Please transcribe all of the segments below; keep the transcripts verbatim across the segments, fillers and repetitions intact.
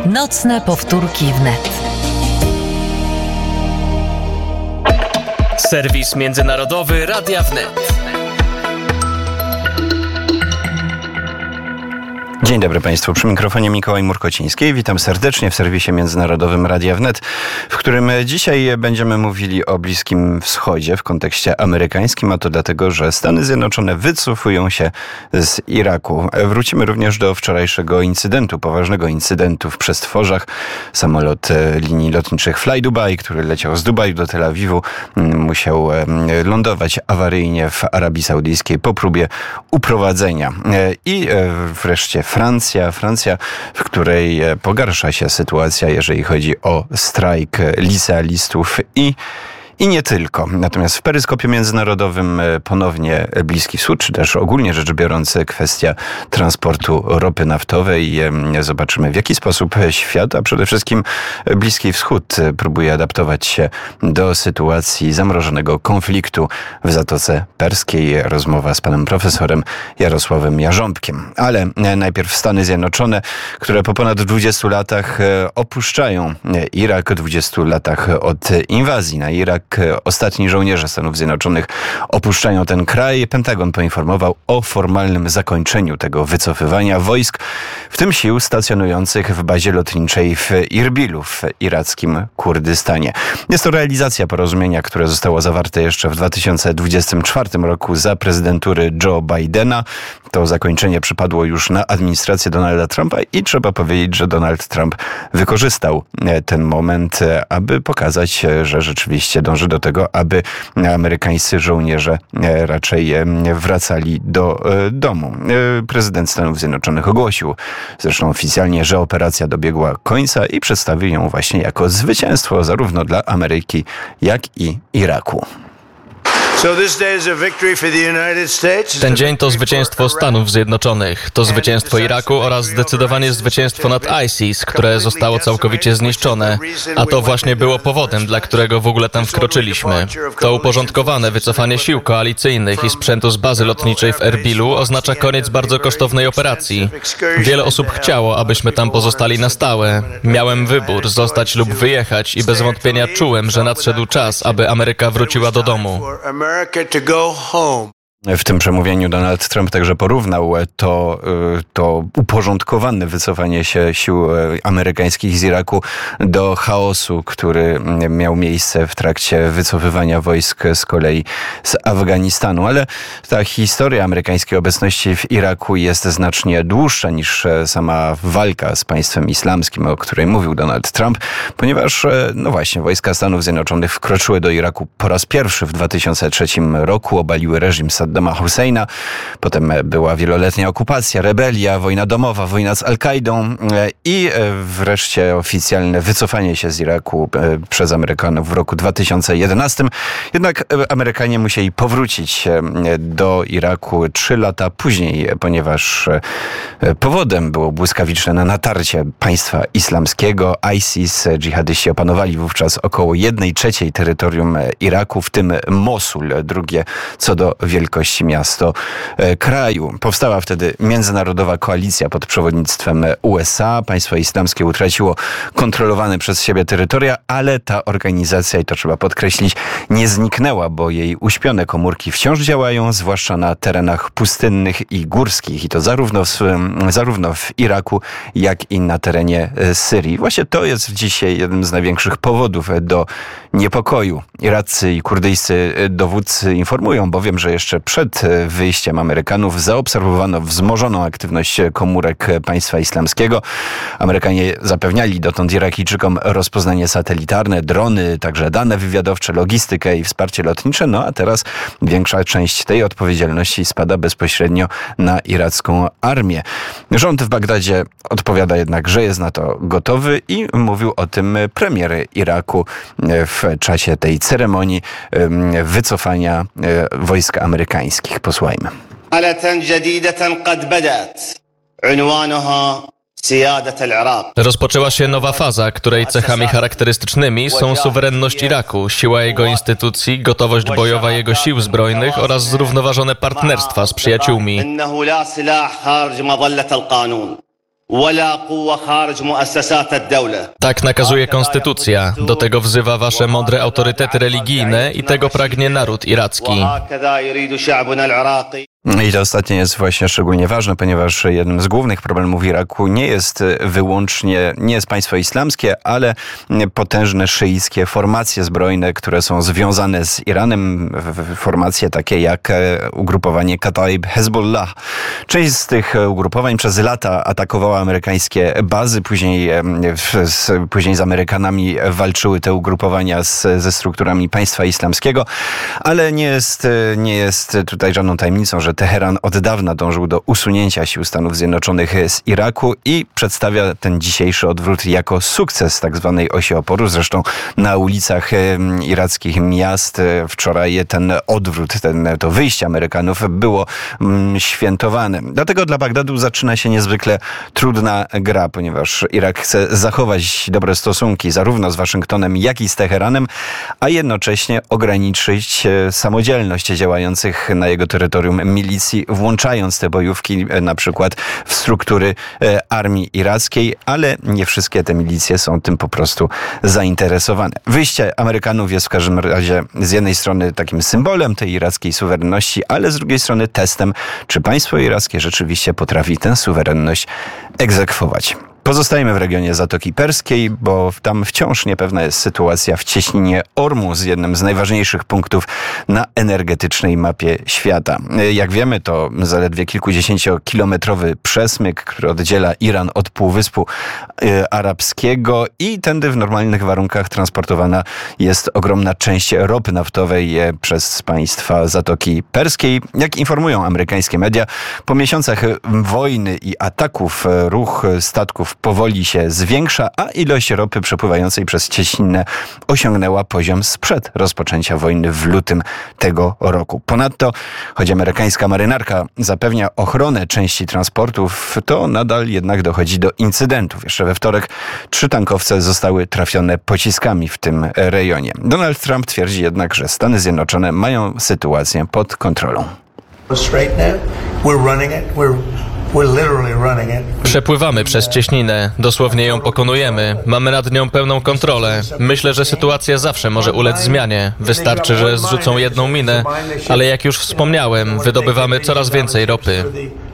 Nocne powtórki wnet. Serwis międzynarodowy Radia Wnet. Dzień dobry Państwu, przy mikrofonie Mikołaj Murkociński. Witam serdecznie w serwisie międzynarodowym Radia Wnet, w którym dzisiaj będziemy mówili o Bliskim Wschodzie w kontekście amerykańskim, a to dlatego, że Stany Zjednoczone wycofują się z Iraku. Wrócimy również do wczorajszego incydentu, poważnego incydentu w Przestworzach. Samolot linii lotniczych Fly Dubai, który leciał z Dubaju do Tel Awiwu, musiał lądować awaryjnie w Arabii Saudyjskiej po próbie uprowadzenia. I wreszcie Francja, Francja, w której pogarsza się sytuacja, jeżeli chodzi o strajk licealistów i I nie tylko. Natomiast w peryskopie międzynarodowym ponownie Bliski Wschód, czy też ogólnie rzecz biorąc kwestia transportu ropy naftowej. Zobaczymy, w jaki sposób świat, a przede wszystkim Bliski Wschód próbuje adaptować się do sytuacji zamrożonego konfliktu w Zatoce Perskiej. Rozmowa z panem profesorem Jarosławem Jarząbkiem. Ale najpierw Stany Zjednoczone, które po ponad dwudziestu latach opuszczają Irak, dwudziestu latach od inwazji na Irak. Ostatni żołnierze Stanów Zjednoczonych opuszczają ten kraj. Pentagon poinformował o formalnym zakończeniu tego wycofywania wojsk, w tym sił stacjonujących w bazie lotniczej w Irbilu w irackim Kurdystanie. Jest to realizacja porozumienia, które zostało zawarte jeszcze w dwa tysiące dwudziestym czwartym roku za prezydentury Joe Bidena. To zakończenie przypadło już na administrację Donalda Trumpa i trzeba powiedzieć, że Donald Trump wykorzystał ten moment, aby pokazać, że rzeczywiście dąży do tego, aby amerykańscy żołnierze raczej wracali do domu. Prezydent Stanów Zjednoczonych ogłosił zresztą oficjalnie, że operacja dobiegła końca i przedstawił ją właśnie jako zwycięstwo zarówno dla Ameryki, jak i Iraku. Ten dzień to zwycięstwo Stanów Zjednoczonych, to zwycięstwo Iraku oraz zdecydowanie zwycięstwo nad ISIS, które zostało całkowicie zniszczone. A to właśnie było powodem, dla którego w ogóle tam wkroczyliśmy. To uporządkowane wycofanie sił koalicyjnych i sprzętu z bazy lotniczej w Erbilu oznacza koniec bardzo kosztownej operacji. Wiele osób chciało, abyśmy tam pozostali na stałe. Miałem wybór, zostać lub wyjechać i bez wątpienia czułem, że nadszedł czas, aby Ameryka wróciła do domu. To go home. W tym przemówieniu Donald Trump także porównał to, to uporządkowane wycofanie się sił amerykańskich z Iraku do chaosu, który miał miejsce w trakcie wycofywania wojsk z kolei z Afganistanu. Ale ta historia amerykańskiej obecności w Iraku jest znacznie dłuższa niż sama walka z państwem islamskim, o której mówił Donald Trump, ponieważ, no właśnie, wojska Stanów Zjednoczonych wkroczyły do Iraku po raz pierwszy w dwa tysiące trzecim roku, obaliły reżim Saddama Husseina. Potem była wieloletnia okupacja, rebelia, wojna domowa, wojna z Al-Kaidą i wreszcie oficjalne wycofanie się z Iraku przez Amerykanów w roku dwa tysiące jedenastym. Jednak Amerykanie musieli powrócić do Iraku trzy lata później, ponieważ powodem było błyskawiczne natarcie państwa islamskiego. ISIS, dżihadyści opanowali wówczas około jednej trzeciej terytorium Iraku, w tym Mosul, drugie co do wielkości miasto kraju. Powstała wtedy międzynarodowa koalicja pod przewodnictwem U S A. Państwo islamskie utraciło kontrolowane przez siebie terytoria, ale ta organizacja, i to trzeba podkreślić, nie zniknęła, bo jej uśpione komórki wciąż działają, zwłaszcza na terenach pustynnych i górskich. I to zarówno w, zarówno w Iraku, jak i na terenie Syrii. Właśnie to jest dzisiaj jednym z największych powodów do niepokoju. Iraccy i kurdyjscy dowódcy informują bowiem, że jeszcze przed wyjściem Amerykanów zaobserwowano wzmożoną aktywność komórek państwa islamskiego. Amerykanie zapewniali dotąd Irakijczykom rozpoznanie satelitarne, drony, także dane wywiadowcze, logistykę i wsparcie lotnicze. No a teraz większa część tej odpowiedzialności spada bezpośrednio na iracką armię. Rząd w Bagdadzie odpowiada jednak, że jest na to gotowy i mówił o tym premier Iraku w czasie tej ceremonii wycofania wojsk amerykańskich. Posłuchajmy. Rozpoczęła się nowa faza, której cechami charakterystycznymi są suwerenność Iraku, siła jego instytucji, gotowość bojowa jego sił zbrojnych oraz zrównoważone partnerstwa z przyjaciółmi. Tak nakazuje konstytucja. Do tego wzywa wasze mądre autorytety religijne i tego pragnie naród iracki. I to ostatnie jest właśnie szczególnie ważne, ponieważ jednym z głównych problemów Iraku nie jest wyłącznie, nie jest państwo islamskie, ale potężne szyickie formacje zbrojne, które są związane z Iranem, formacje takie jak ugrupowanie Kataib Hezbollah. Część z tych ugrupowań przez lata atakowała amerykańskie bazy, później, z, później z Amerykanami walczyły te ugrupowania z, ze strukturami państwa islamskiego, ale nie jest, nie jest tutaj żadną tajemnicą, że Teheran od dawna dążył do usunięcia sił Stanów Zjednoczonych z Iraku i przedstawia ten dzisiejszy odwrót jako sukces tak zwanej osi oporu. Zresztą na ulicach irackich miast wczoraj ten odwrót, ten, to wyjście Amerykanów było świętowane. Dlatego dla Bagdadu zaczyna się niezwykle trudna gra, ponieważ Irak chce zachować dobre stosunki zarówno z Waszyngtonem, jak i z Teheranem, a jednocześnie ograniczyć samodzielność działających na jego terytorium milicji, włączając te bojówki na przykład w struktury armii irackiej, ale nie wszystkie te milicje są tym po prostu zainteresowane. Wyjście Amerykanów jest w każdym razie z jednej strony takim symbolem tej irackiej suwerenności, ale z drugiej strony testem, czy państwo irackie rzeczywiście potrafi tę suwerenność egzekwować. Pozostajemy w regionie Zatoki Perskiej, bo tam wciąż niepewna jest sytuacja w cieśninie Ormuz, jednym z najważniejszych punktów na energetycznej mapie świata. Jak wiemy, to zaledwie kilkudziesięciokilometrowy przesmyk, który oddziela Iran od Półwyspu Arabskiego i tędy w normalnych warunkach transportowana jest ogromna część ropy naftowej przez państwa Zatoki Perskiej. Jak informują amerykańskie media, po miesiącach wojny i ataków ruch statków powoli się zwiększa, a ilość ropy przepływającej przez cieśninę osiągnęła poziom sprzed rozpoczęcia wojny w lutym tego roku. Ponadto, choć amerykańska marynarka zapewnia ochronę części transportów, to nadal jednak dochodzi do incydentów. Jeszcze we wtorek trzy tankowce zostały trafione pociskami w tym rejonie. Donald Trump twierdzi jednak, że Stany Zjednoczone mają sytuację pod kontrolą. Przepływamy przez cieśninę, dosłownie ją pokonujemy, mamy nad nią pełną kontrolę. Myślę, że sytuacja zawsze może ulec zmianie. Wystarczy, że zrzucą jedną minę, ale jak już wspomniałem, wydobywamy coraz więcej ropy.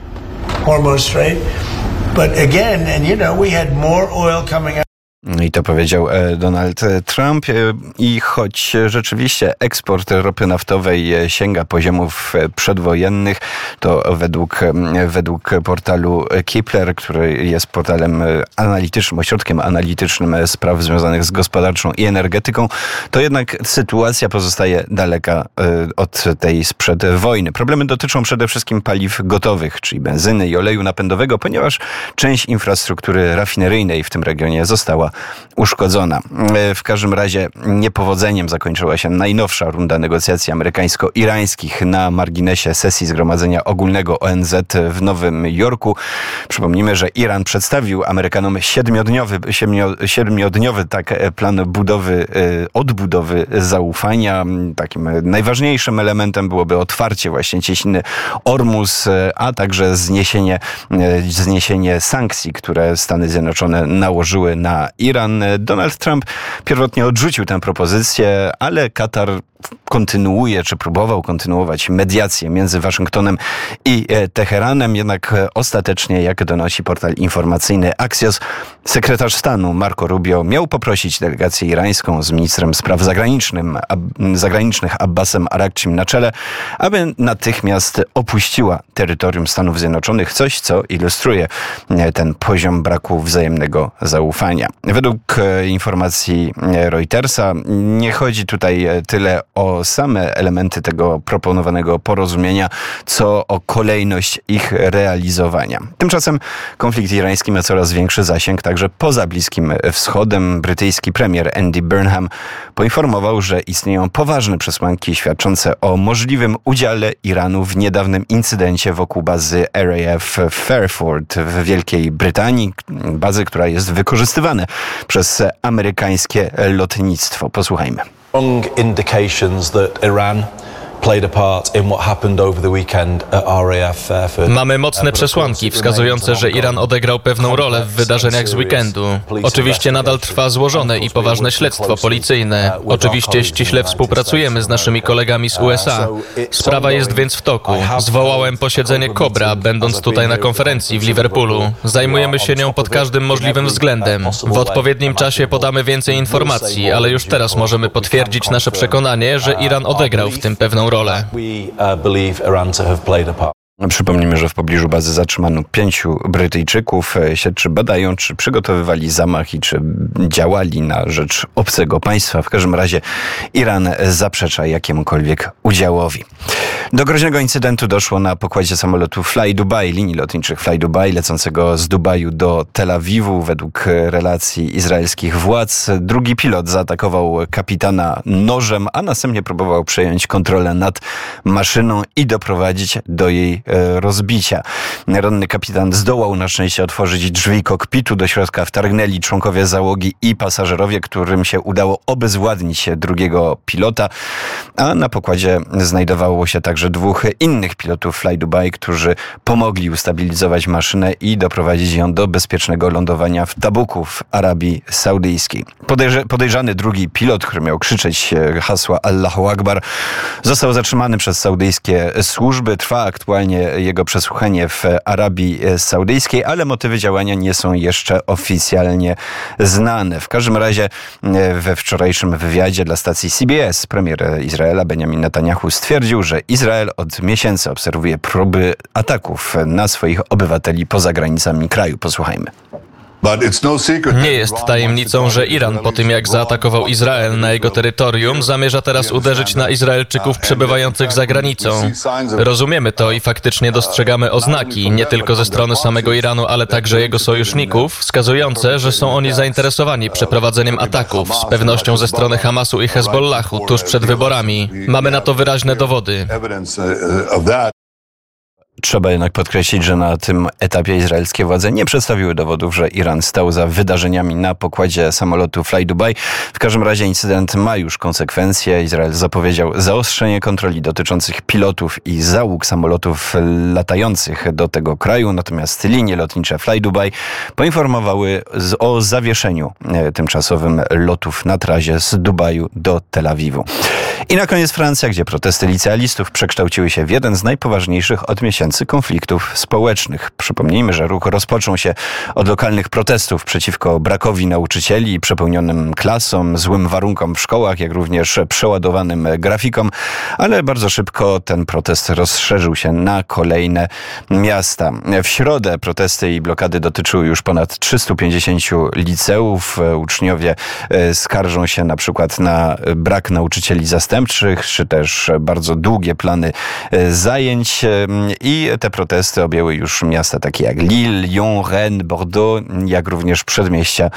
I to powiedział Donald Trump. I choć rzeczywiście eksport ropy naftowej sięga poziomów przedwojennych, to według, według portalu Kepler, który jest portalem analitycznym, ośrodkiem analitycznym spraw związanych z gospodarczą i energetyką, to jednak sytuacja pozostaje daleka od tej sprzed wojny. Problemy dotyczą przede wszystkim paliw gotowych, czyli benzyny i oleju napędowego, ponieważ część infrastruktury rafineryjnej w tym regionie została uszkodzona. W każdym razie niepowodzeniem zakończyła się najnowsza runda negocjacji amerykańsko-irańskich na marginesie sesji Zgromadzenia Ogólnego O N Z w Nowym Jorku. Przypomnijmy, że Iran przedstawił Amerykanom siedmiodniowy, siedmiodniowy tak, plan budowy, odbudowy zaufania. Takim najważniejszym elementem byłoby otwarcie właśnie cieśniny Ormuz, a także zniesienie, zniesienie sankcji, które Stany Zjednoczone nałożyły na Iran. Donald Trump pierwotnie odrzucił tę propozycję, ale Katar kontynuuje, czy próbował kontynuować mediację między Waszyngtonem i Teheranem, jednak ostatecznie, jak donosi portal informacyjny Axios, sekretarz stanu Marco Rubio miał poprosić delegację irańską z ministrem spraw zagranicznym, ab, zagranicznych Abbasem Araghchim na czele, aby natychmiast opuściła terytorium Stanów Zjednoczonych, coś, co ilustruje ten poziom braku wzajemnego zaufania. Według informacji Reutersa nie chodzi tutaj tyle o same elementy tego proponowanego porozumienia, co o kolejność ich realizowania. Tymczasem konflikt irański ma coraz większy zasięg także poza Bliskim Wschodem. Brytyjski premier Andy Burnham poinformował, że istnieją poważne przesłanki świadczące o możliwym udziale Iranu w niedawnym incydencie wokół bazy R A F w Fairford w Wielkiej Brytanii, bazy, która jest wykorzystywana przez amerykańskie lotnictwo. Posłuchajmy. Strong indications that Iran Mamy mocne przesłanki wskazujące, że Iran odegrał pewną rolę w wydarzeniach z weekendu. Oczywiście nadal trwa złożone i poważne śledztwo policyjne. Oczywiście ściśle współpracujemy z naszymi kolegami z U S A. Sprawa jest więc w toku. Zwołałem posiedzenie Kobra, będąc tutaj na konferencji w Liverpoolu. Zajmujemy się nią pod każdym możliwym względem. W odpowiednim czasie podamy więcej informacji, ale już teraz możemy potwierdzić nasze przekonanie, że Iran odegrał w tym pewną rolę. Przypomnijmy, że w pobliżu bazy zatrzymano pięciu Brytyjczyków. Śledczy badają, czy przygotowywali zamach i czy działali na rzecz obcego państwa. W każdym razie Iran zaprzecza jakiemukolwiek udziałowi. Do groźnego incydentu doszło na pokładzie samolotu Fly Dubai, linii lotniczych Fly Dubai, lecącego z Dubaju do Tel Awiwu. Według relacji izraelskich władz drugi pilot zaatakował kapitana nożem, a następnie próbował przejąć kontrolę nad maszyną i doprowadzić do jej rozbicia. Ranny kapitan zdołał na szczęście otworzyć drzwi kokpitu. Do środka wtargnęli członkowie załogi i pasażerowie, którym się udało obezwładnić drugiego pilota, a na pokładzie znajdowało się także dwóch innych pilotów Fly Dubai, którzy pomogli ustabilizować maszynę i doprowadzić ją do bezpiecznego lądowania w Tabuku w Arabii Saudyjskiej. Podejrze- podejrzany drugi pilot, który miał krzyczeć hasła Allahu Akbar, został zatrzymany przez saudyjskie służby. Trwa aktualnie jego przesłuchanie w Arabii Saudyjskiej, ale motywy działania nie są jeszcze oficjalnie znane. W każdym razie we wczorajszym wywiadzie dla stacji C B S premier Izraela Benjamin Netanyahu stwierdził, że Izrael od miesięcy obserwuje próby ataków na swoich obywateli poza granicami kraju. Posłuchajmy. Nie jest tajemnicą, że Iran po tym, jak zaatakował Izrael na jego terytorium, zamierza teraz uderzyć na Izraelczyków przebywających za granicą. Rozumiemy to i faktycznie dostrzegamy oznaki, nie tylko ze strony samego Iranu, ale także jego sojuszników, wskazujące, że są oni zainteresowani przeprowadzeniem ataków, z pewnością ze strony Hamasu i Hezbollahu, tuż przed wyborami. Mamy na to wyraźne dowody. Trzeba jednak podkreślić, że na tym etapie izraelskie władze nie przedstawiły dowodów, że Iran stał za wydarzeniami na pokładzie samolotu Fly Dubai. W każdym razie incydent ma już konsekwencje. Izrael zapowiedział zaostrzenie kontroli dotyczących pilotów i załóg samolotów latających do tego kraju. Natomiast linie lotnicze Fly Dubai poinformowały z, o zawieszeniu e, tymczasowym lotów na trasie z Dubaju do Tel Awiwu. I na koniec Francja, gdzie protesty licealistów przekształciły się w jeden z najpoważniejszych od miesięcy konfliktów społecznych. Przypomnijmy, że ruch rozpoczął się od lokalnych protestów przeciwko brakowi nauczycieli i przepełnionym klasom, złym warunkom w szkołach, jak również przeładowanym grafikom, ale bardzo szybko ten protest rozszerzył się na kolejne miasta. W środę protesty i blokady dotyczyły już ponad trzystu pięćdziesięciu liceów. Uczniowie skarżą się na przykład na brak nauczycieli zastępczych, czy też bardzo długie plany zajęć. I te protesty objęły już miasta takie jak Lille, Lyon, Rennes, Bordeaux, jak również przedmieścia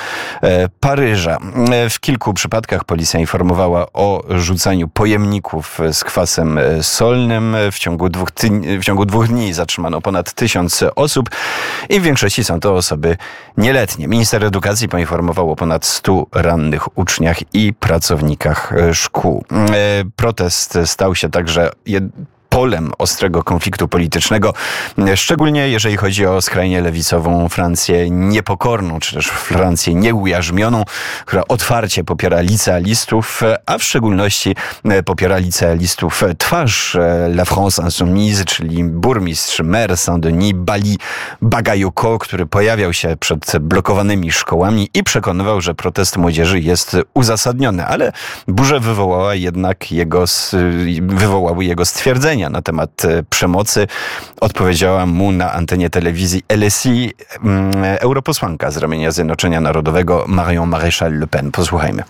Paryża. W kilku przypadkach policja informowała o rzucaniu pojemników z kwasem solnym. W ciągu dwóch, ty- w ciągu dwóch dni zatrzymano ponad tysiąc osób i w większości są to osoby nieletnie. Minister edukacji poinformował o ponad stu rannych uczniach i pracownikach szkół. Protest stał się także jed- polem ostrego konfliktu politycznego, szczególnie jeżeli chodzi o skrajnie lewicową Francję niepokorną, czy też Francję nieujarzmioną, która otwarcie popiera licealistów, a w szczególności popiera licealistów twarz La France Insoumise, czyli burmistrz, mer Saint-Denis, Bali Bagayoko, który pojawiał się przed blokowanymi szkołami i przekonywał, że protest młodzieży jest uzasadniony, ale burzę wywołała jednak jego, wywołały jego stwierdzenia na temat przemocy. Odpowiedziała mu na antenie telewizji L S I europosłanka z ramienia Zjednoczenia Narodowego Marion Maréchal Le Pen. Posłuchajmy.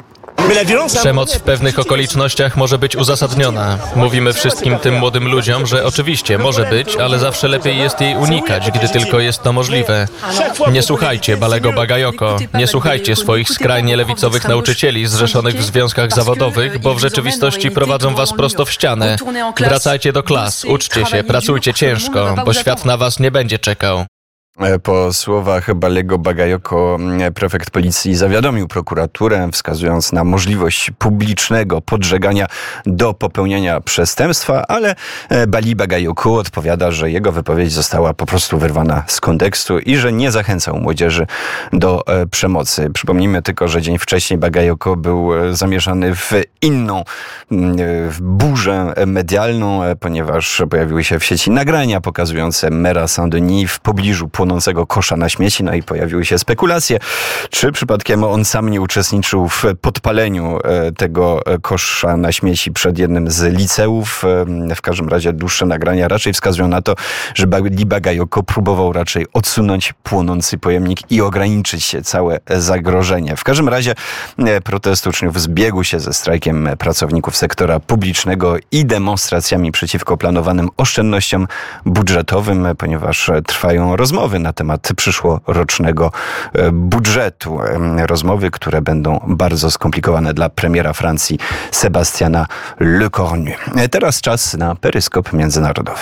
Przemoc w pewnych okolicznościach może być uzasadniona. Mówimy wszystkim tym młodym ludziom, że oczywiście może być, ale zawsze lepiej jest jej unikać, gdy tylko jest to możliwe. Nie słuchajcie Balego Bagayoko, nie słuchajcie swoich skrajnie lewicowych nauczycieli zrzeszonych w związkach zawodowych, bo w rzeczywistości prowadzą was prosto w ścianę. Wracajcie do klas, uczcie się, pracujcie ciężko, bo świat na was nie będzie czekał. Po słowach Balego Bagayoko prefekt policji zawiadomił prokuraturę, wskazując na możliwość publicznego podżegania do popełnienia przestępstwa, ale Bali Bagayoko odpowiada, że jego wypowiedź została po prostu wyrwana z kontekstu i że nie zachęcał młodzieży do przemocy. Przypomnijmy tylko, że dzień wcześniej Bagayoko był zamieszany w inną w burzę medialną, ponieważ pojawiły się w sieci nagrania pokazujące mera Saint-Denis w pobliżu płonącego kosza na śmieci, no i pojawiły się spekulacje, czy przypadkiem on sam nie uczestniczył w podpaleniu tego kosza na śmieci przed jednym z liceów. W każdym razie dłuższe nagrania raczej wskazują na to, że Bali Bagayoko próbował raczej odsunąć płonący pojemnik i ograniczyć całe zagrożenie. W każdym razie protest uczniów zbiegł się ze strajkiem pracowników sektora publicznego i demonstracjami przeciwko planowanym oszczędnościom budżetowym, ponieważ trwają rozmowy na temat przyszłorocznego budżetu. Rozmowy, które będą bardzo skomplikowane dla premiera Francji Sebastiana Lecornu. Teraz czas na peryskop międzynarodowy.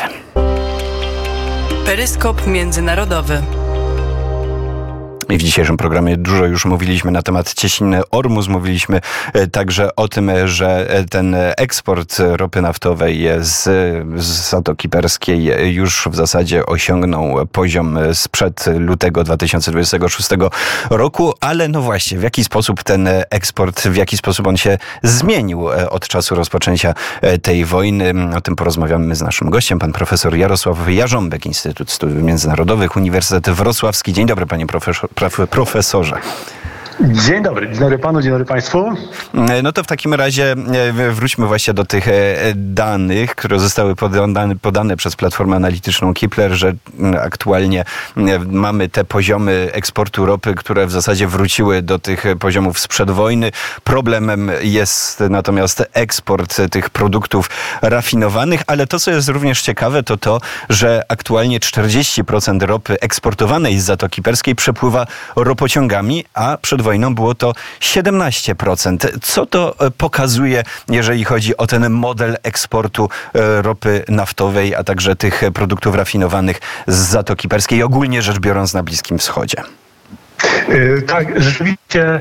Peryskop międzynarodowy. I w dzisiejszym programie dużo już mówiliśmy na temat cieśniny Ormus. Mówiliśmy także o tym, że ten eksport ropy naftowej z, z Zatoki Perskiej już w zasadzie osiągnął poziom sprzed lutego dwa tysiące dwudziestego szóstego roku. Ale no właśnie, w jaki sposób ten eksport, w jaki sposób on się zmienił od czasu rozpoczęcia tej wojny? O tym porozmawiamy z naszym gościem, pan profesor Jarosław Jarząbek, Instytut Studiów Międzynarodowych, Uniwersytet Wrocławski. Dzień dobry, panie profesor. profesorze. Dzień dobry, dzień dobry panu, dzień dobry państwu. No to w takim razie wróćmy właśnie do tych danych, które zostały podane, podane przez platformę analityczną Kepler, że aktualnie mamy te poziomy eksportu ropy, które w zasadzie wróciły do tych poziomów sprzed wojny. Problemem jest natomiast eksport tych produktów rafinowanych, ale to, co jest również ciekawe, to to, że aktualnie czterdzieści procent ropy eksportowanej z Zatoki Perskiej przepływa ropociągami, a przed wojną było to siedemnaście procent. Co to pokazuje, jeżeli chodzi o ten model eksportu ropy naftowej, a także tych produktów rafinowanych z Zatoki Perskiej, ogólnie rzecz biorąc na Bliskim Wschodzie? Tak, rzeczywiście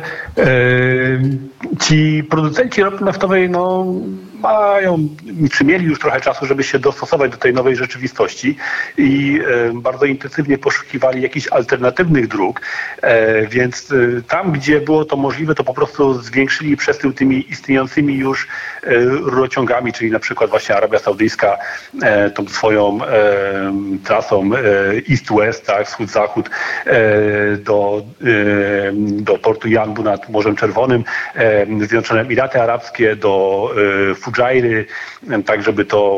ci producenci ropy naftowej no, mają, czy mieli już trochę czasu, żeby się dostosować do tej nowej rzeczywistości i bardzo intensywnie poszukiwali jakichś alternatywnych dróg, więc tam, gdzie było to możliwe, to po prostu zwiększyli przesył tymi istniejącymi już rurociągami, czyli na przykład właśnie Arabia Saudyjska tą swoją trasą east-west, tak, wschód-zachód do, do portu Yanbu nad Morzem Czerwonym, Zjednoczone Emiraty Arabskie do Fudżajry, tak żeby to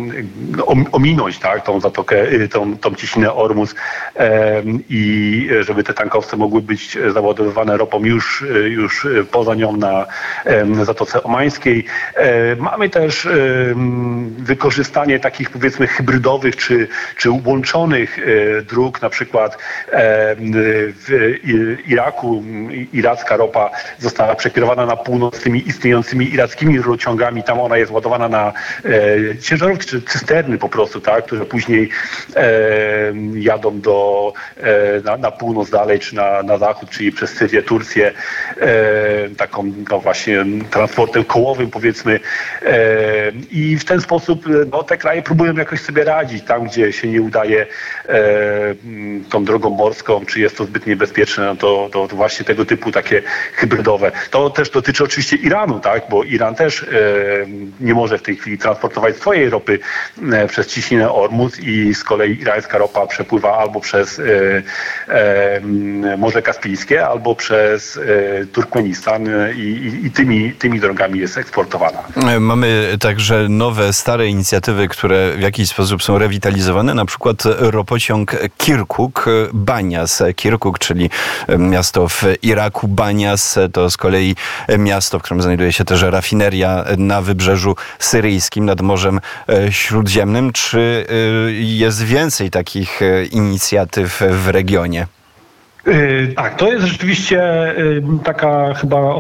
ominąć, tak, tą zatokę, tą, tą cieśninę Ormus i żeby te tankowce mogły być załadowywane ropą już, już poza nią na Zatoce Omańskiej. Mamy też wykorzystanie takich, powiedzmy, hybrydowych czy, czy łączonych dróg, na przykład w Iraku iracka ropa została przekierowana na północ tymi istniejącymi irackimi rurociągami. Tam ona jest ładowana na e, ciężarówki czy cysterny po prostu, tak, które później e, jadą do, e, na, na północ dalej, czy na, na zachód, czyli przez Syrię, Turcję, e, taką no właśnie transportem kołowym, powiedzmy. E, I w ten sposób no, te kraje próbują jakoś sobie radzić tam, gdzie się nie udaje e, tą drogą morską, czy jest to zbyt niebezpieczne, no to, to, to właśnie tego typu takie hybrydowe. To też dotyczy oczywiście Iranu, tak, bo Iran też e, nie może w tej chwili transportować swojej ropy e, przez ciśninę Ormus i z kolei irańska ropa przepływa albo przez e, e, Morze Kaspijskie, albo przez e, Turkmenistan i, i, i tymi, tymi drogami jest eksportowana. Mamy także nowe, stare inicjatywy, które w jakiś sposób są rewitalizowane, na przykład ropociąg Kirkuk-Banias. Kirkuk, czyli miasto w Iraku, Banias to z kolei miasto, w którym znajduje się też rafineria na wybrzeżu syryjskim nad Morzem Śródziemnym. Czy jest więcej takich inicjatyw w regionie? Tak, to jest rzeczywiście taka chyba ostatnia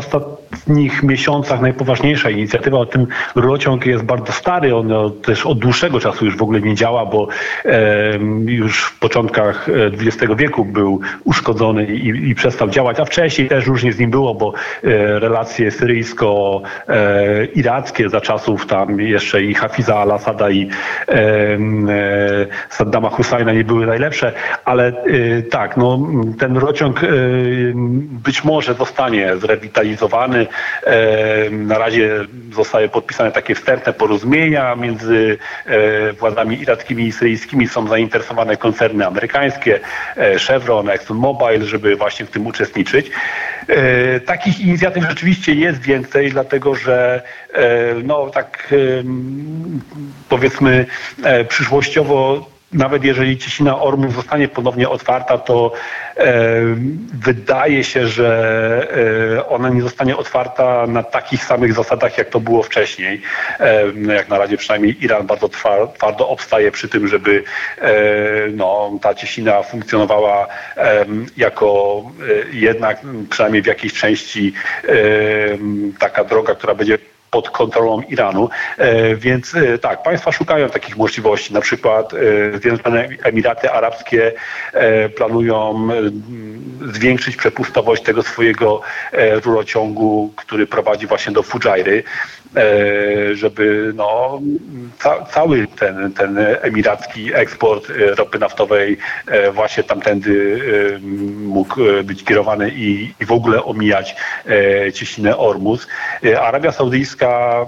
ostatnich miesiącach najpoważniejsza inicjatywa. Ten rurociąg jest bardzo stary, on też od dłuższego czasu już w ogóle nie działa, bo e, już w początkach dwudziestego wieku był uszkodzony i, i przestał działać, a wcześniej też różnie z nim było, bo e, relacje syryjsko-irackie za czasów tam jeszcze i Hafiza al-Assada i e, e, Saddama Husajna nie były najlepsze, ale e, tak, no, ten rurociąg e, być może zostanie zrewitalizowany. E, na razie zostały podpisane takie wstępne porozumienia między e, władzami irackimi i syryjskimi. Są zainteresowane koncerny amerykańskie, e, Chevron, ExxonMobil, żeby właśnie w tym uczestniczyć. E, takich inicjatyw rzeczywiście jest więcej, dlatego że e, no tak e, powiedzmy e, przyszłościowo, nawet jeżeli Cieśnina Ormus zostanie ponownie otwarta, to e, wydaje się, że e, ona nie zostanie otwarta na takich samych zasadach, jak to było wcześniej. E, jak na razie przynajmniej Iran bardzo twardo obstaje przy tym, żeby e, no, ta Cieśnina funkcjonowała e, jako e, jednak przynajmniej w jakiejś części e, taka droga, która będzie pod kontrolą Iranu, e, więc e, tak, państwa szukają takich możliwości. Na przykład e, Zjednoczone Emiraty Arabskie e, planują e, zwiększyć przepustowość tego swojego e, rurociągu, który prowadzi właśnie do Fudżajry, e, żeby no, ca, cały ten, ten emiracki eksport e, ropy naftowej e, właśnie tamtędy e, mógł być kierowany i, i w ogóle omijać e, Cieśninę Ormus. E, Arabia Saudyjska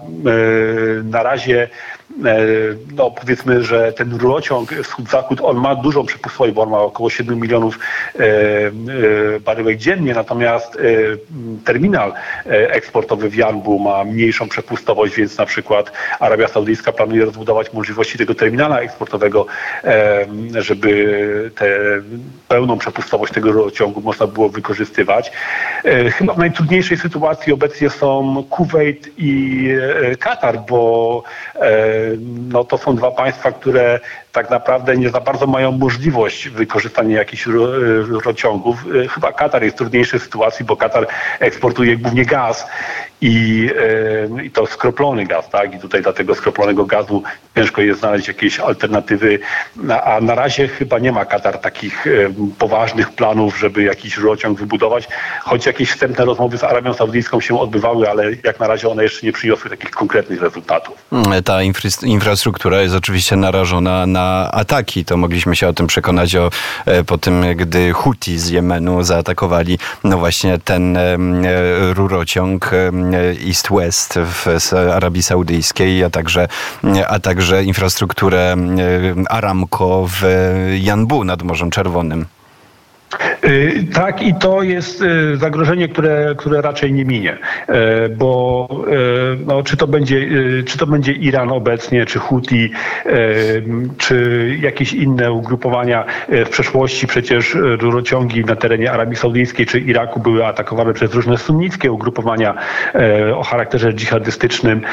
na razie, no powiedzmy, że ten rurociąg wschód-zachód, on ma dużą przepustowość, bo on ma około siedem milionów baryłek dziennie, natomiast terminal eksportowy w Janbu ma mniejszą przepustowość, więc na przykład Arabia Saudyjska planuje rozbudować możliwości tego terminala eksportowego, żeby tę pełną przepustowość tego rurociągu można było wykorzystywać. Chyba w najtrudniejszej sytuacji obecnie są Kuwejt i Katar, bo no, to są dwa państwa, które tak naprawdę nie za bardzo mają możliwość wykorzystania jakichś rurociągów. Chyba Katar jest w trudniejszej sytuacji, bo Katar eksportuje głównie gaz i, i to skroplony gaz, tak? I tutaj dla tego skroplonego gazu ciężko jest znaleźć jakieś alternatywy, a na razie chyba nie ma Katar takich poważnych planów, żeby jakiś rurociąg wybudować, choć jakieś wstępne rozmowy z Arabią Saudyjską się odbywały, ale jak na razie one jeszcze nie przyniosły takich konkretnych rezultatów. Ta infra- infrastruktura jest oczywiście narażona na ataki. To mogliśmy się o tym przekonać o, po tym, gdy Huti z Jemenu zaatakowali no właśnie ten e, rurociąg e, East-West w Arabii Saudyjskiej, a także, a także infrastrukturę e, Aramco w Janbu nad Morzem Czerwonym. Tak, i to jest zagrożenie, które, które raczej nie minie, bo no, czy to będzie, czy to będzie Iran obecnie, czy Huti, czy jakieś inne ugrupowania. W przeszłości przecież rurociągi na terenie Arabii Saudyjskiej czy Iraku były atakowane przez różne sunnickie ugrupowania o charakterze dżihadystycznym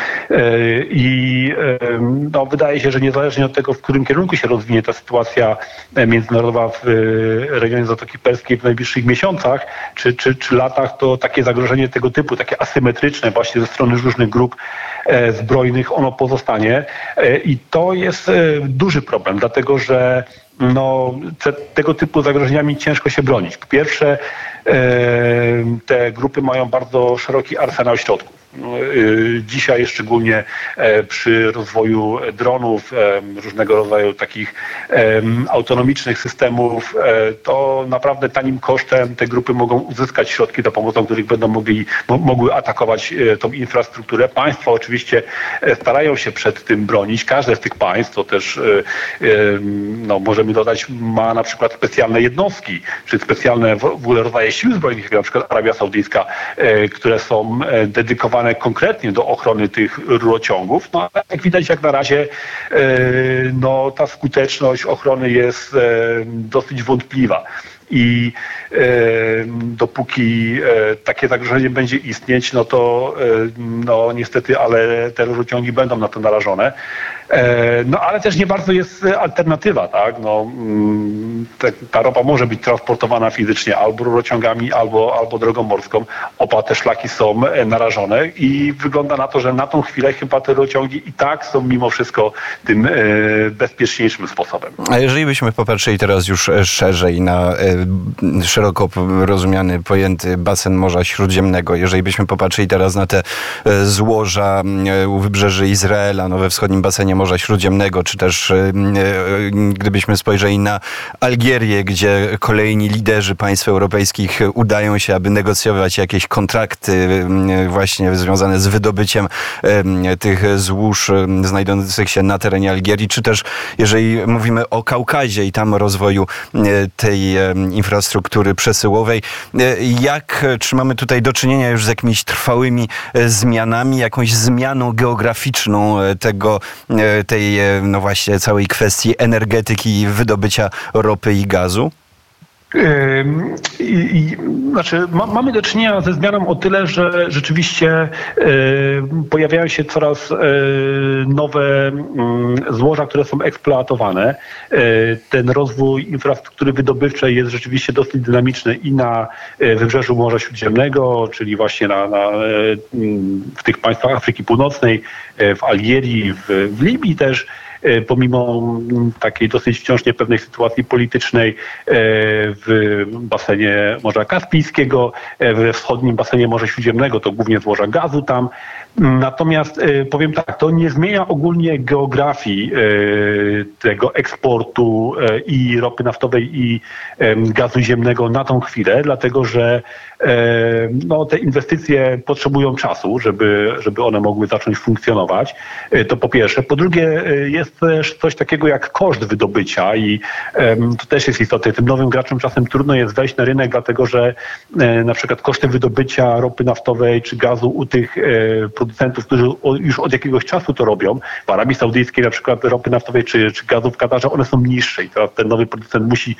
i no, wydaje się, że niezależnie od tego, w którym kierunku się rozwinie ta sytuacja międzynarodowa w rejonie Zatoki Perskiej w najbliższych miesiącach czy, czy, czy latach, to takie zagrożenie tego typu, takie asymetryczne właśnie ze strony różnych grup e, zbrojnych, ono pozostanie e, i to jest e, duży problem, dlatego że no, te, tego typu zagrożeniami ciężko się bronić. Po pierwsze, e, te grupy mają bardzo szeroki arsenał środków. Dzisiaj szczególnie przy rozwoju dronów, różnego rodzaju takich autonomicznych systemów, to naprawdę tanim kosztem te grupy mogą uzyskać środki, za pomocą których będą mogli, mogły atakować tą infrastrukturę. Państwa oczywiście starają się przed tym bronić. Każde z tych państw, to też no, możemy dodać, ma na przykład specjalne jednostki, czy specjalne w ogóle rodzaje sił zbrojnych, jak na przykład Arabia Saudyjska, które są dedykowane konkretnie do ochrony tych rurociągów. No, jak widać, jak na razie no, ta skuteczność ochrony jest dosyć wątpliwa. I e, dopóki e, takie zagrożenie będzie istnieć, no to e, no niestety, ale te rurociągi będą na to narażone. No ale też nie bardzo jest alternatywa, tak? No, ta ropa może być transportowana fizycznie albo rurociągami, albo, albo drogą morską. Oba te szlaki są narażone i wygląda na to, że na tą chwilę chyba te rurociągi i tak są mimo wszystko tym bezpieczniejszym sposobem. A jeżeli byśmy popatrzyli teraz już szerzej na szeroko rozumiany, pojęty basen Morza Śródziemnego, jeżeli byśmy popatrzyli teraz na te złoża u wybrzeży Izraela, no we wschodnim basenie Morza Śródziemnego, czy też gdybyśmy spojrzeli na Algierię, gdzie kolejni liderzy państw europejskich udają się, aby negocjować jakieś kontrakty właśnie związane z wydobyciem tych złóż znajdujących się na terenie Algierii, czy też jeżeli mówimy o Kaukazie i tam rozwoju tej infrastruktury przesyłowej, jak, czy mamy tutaj do czynienia już z jakimiś trwałymi zmianami, jakąś zmianą geograficzną tego, tej no właśnie całej kwestii energetyki i wydobycia ropy i gazu? I, i, znaczy, ma, mamy do czynienia ze zmianą o tyle, że rzeczywiście e, pojawiają się coraz e, nowe m, złoża, które są eksploatowane. E, ten rozwój infrastruktury wydobywczej jest rzeczywiście dosyć dynamiczny i na e, wybrzeżu Morza Śródziemnego, czyli właśnie na, na, e, w tych państwach Afryki Północnej, e, w Algierii, w, w Libii też. Pomimo takiej dosyć wciąż niepewnej sytuacji politycznej w basenie Morza Kaspijskiego, we wschodnim basenie Morza Śródziemnego, to głównie złoża gazu tam. Natomiast powiem tak, to nie zmienia ogólnie geografii tego eksportu i ropy naftowej i gazu ziemnego na tą chwilę, dlatego że no, te inwestycje potrzebują czasu, żeby, żeby one mogły zacząć funkcjonować. To po pierwsze. Po drugie, jest też coś takiego jak koszt wydobycia i to też jest istotne. Tym nowym graczom czasem trudno jest wejść na rynek, dlatego że na przykład koszty wydobycia ropy naftowej czy gazu u tych producentów, którzy już od jakiegoś czasu to robią, w Arabii Saudyjskiej na przykład ropy naftowej czy, czy gazu w Katarze, one są niższe i teraz ten nowy producent musi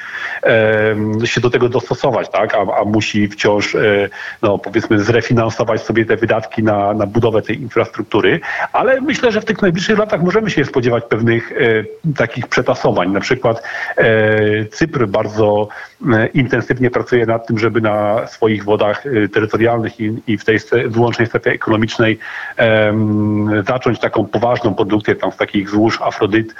się do tego dostosować, tak? a, a musi wciąż no, powiedzmy zrefinansować sobie te wydatki na, na budowę tej infrastruktury, ale myślę, że w tych najbliższych latach możemy się spodziewać pewnych e, takich przetasowań. Na przykład e, Cypr bardzo e, intensywnie pracuje nad tym, żeby na swoich wodach e, terytorialnych i, i w tej wyłącznej strefie ekonomicznej e, zacząć taką poważną produkcję tam z takich złóż Afrodyt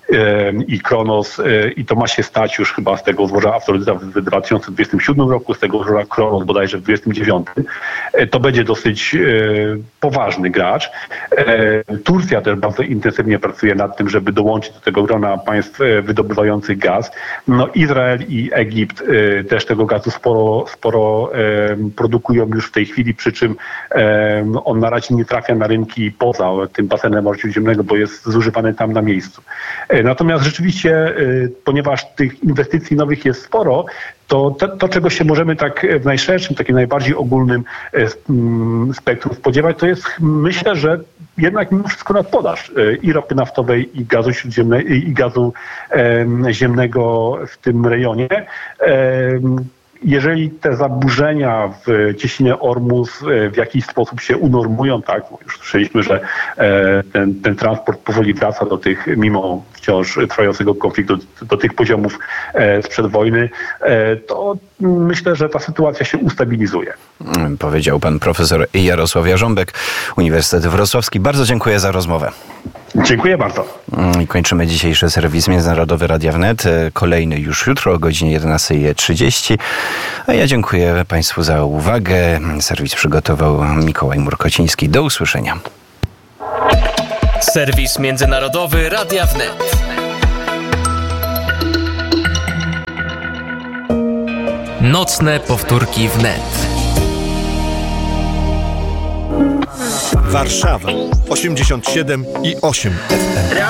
i Kronos i to ma się stać już chyba z tego złoża Afrodyta w dwa tysiące dwudziestym siódmym roku, z tego złoża Kronos bodajże w dwudziestym dziewiątym. To będzie dosyć poważny gracz. Turcja też bardzo intensywnie pracuje nad tym, żeby dołączyć do tego grona państw wydobywających gaz. No Izrael i Egipt też tego gazu sporo, sporo produkują już w tej chwili, przy czym on na razie nie trafia na rynki poza tym basenem Morza Śródziemnego, bo jest zużywany tam na miejscu. Natomiast rzeczywiście, ponieważ tych inwestycji nowych jest sporo, to, to, to czego się możemy tak w najszerszym, takim najbardziej ogólnym spektrum spodziewać, to jest, myślę, że jednak mimo wszystko nadpodaż i ropy naftowej, i gazu śródziemnego, i gazu ziemnego w tym rejonie. Jeżeli te zaburzenia w cieśninie Ormus w jakiś sposób się unormują, tak, już słyszeliśmy, że ten, ten transport powoli wraca do tych, mimo wciąż trwającego konfliktu, do tych poziomów sprzed wojny, to myślę, że ta sytuacja się ustabilizuje. Powiedział pan profesor Jarosław Jarząbek, Uniwersytet Wrocławski. Bardzo dziękuję za rozmowę. Dziękuję bardzo. I kończymy dzisiejszy serwis Międzynarodowy Radia Wnet. Kolejny już jutro o godzinie jedenasta trzydzieści. A ja dziękuję państwu za uwagę. Serwis przygotował Mikołaj Murkociński. Do usłyszenia. Serwis Międzynarodowy Radia Wnet. Nocne powtórki wnet. Warszawa osiemdziesiąt siedem i osiem F M.